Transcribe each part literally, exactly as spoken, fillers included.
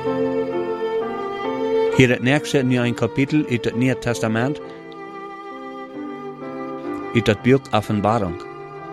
Hier het nächste nieuwe kapitel uit het Nieuwe Testament, uit het boek Offenbarung.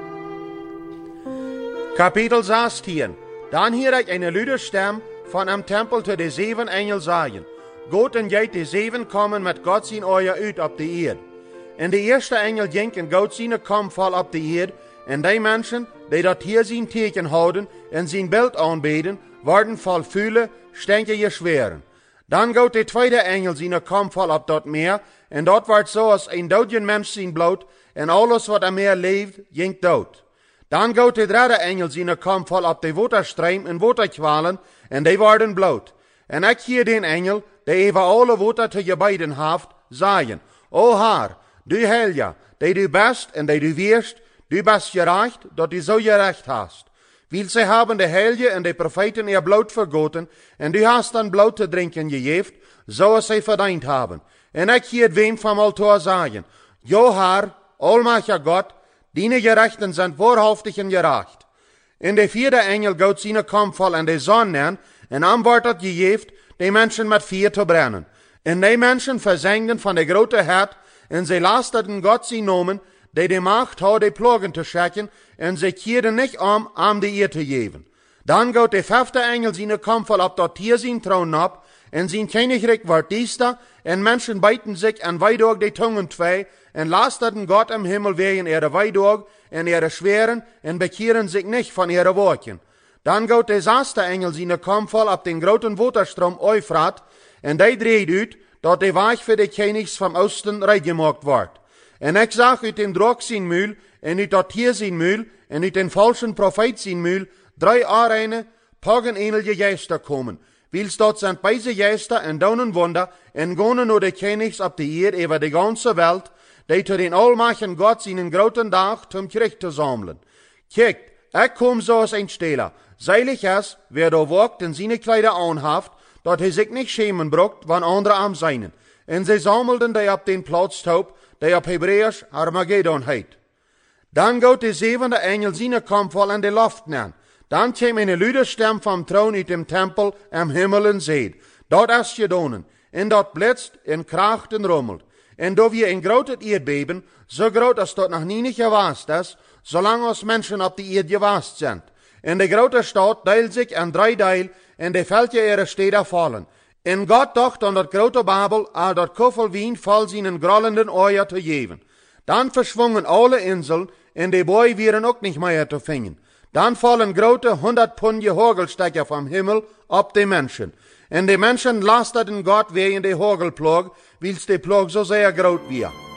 Kapitel zestien. Dan hier ik een luide stem van een tempel te de zeven engelen zeggen: Goed en jij de zeven komen met God zijn ogen uit op de eerd. En de eerste engel ging en God zijn kom vol op de eerd, en die mensen die dat hier zijn teken houden en zijn beeld aanbeden, worden vol vuile, stinkige zweren. Dan gaat de tweede engel zijn kom vol op dat meer, en dat wordt zoals een doodje mens zijn bloed, en alles wat er meer leeft, ging dood. Dan gaat de derde engel zijn kom vol op de waterstream en waterkwalen, en die worden bloed. En ik hier den engel, die even alle water te gebeden heeft, zeggen: O Heer, du heilige, die du best en die du weerst, du best gerecht, dat du zo gerecht hast. Wiel zij hebben de heilige en de profeten ihr bloed vergoten, en du hast dan bloed te drinken gegeven, zoals zij verdiend hebben. En ik hier het ween van altaar zeggen: Jo Heer, almachtige God, die gerechten zijn voorhoofdig en gerecht. En de vierde engel gaat zijn kom vol en de zon neer, en aan wordt het gegeven de mensen met vuur te brennen. En die mensen verzengden van de grote hert, en zij lasterden God zijn nomen, die de macht had de plagen te schikken, en zij keerden niet om, om de eer te geven. Dan gaat de vijfde engel zijn kom vol op dat tier zijn troon op, en zijn koninkrijk wordt diester, en mensen bijten zich en wijdoog de tongen twee, en lasterden God im Himmel wegen ihre wijdoog en ihre schweren, en bekeren zich niet van ihre woorden. Dan gaat de zesde engel zijn kom vol op den groten waterstroom Euphrat, en die dreigt uit, dat de weg voor de konigs van Oosten rechtgemaakt wordt. En ik zag uit den drok zijn muil, en uit dat tier zijn muil, en uit den falschen profeet zijn muil, drie arene, paganenige geesten komen. Wils dat zijn beide geesten en doen een wonder, en gaan naar de konigs op de eer over de ganze wereld, die te den almachtigen God zijn groten dag zum Gericht te zamelen. Kijk, ik kom zoals een steler. Zeilig is, wer daar walkt en zijn kleider aanhaft, dat hij zich niet schemen brokt, van anderen am zijnen. En zij zamelden die op den plaats top, die op Hebreeuws Armageddon heet. Dan gaat de zevende engel zijn kom vol in de lucht neer. Dan kwam een luide stem van troon uit dem tempel am Himmel en zei: Dat is gedaan, en dat blitst en kracht en rommelt. En door we een groot aardbeben, zo groot als dat nog niet geweest is, zolang als mensen op de aarde geweest zijn. En de grote stad deelt zich in drie deel, en de veldje ihre steden vallen. En God dacht aan dat grote Babel, al dat koffel wien vol zijn grollenden ogen te geven. Dan verschwongen alle insel, en de boy waren ook niet meer te vinden. Dan vallen grote honderdpundige hagelstekken van Himmel op de mensen. En de mensen lasterden God wegen de hagelploeg, wils de ploeg zo zeer groot was.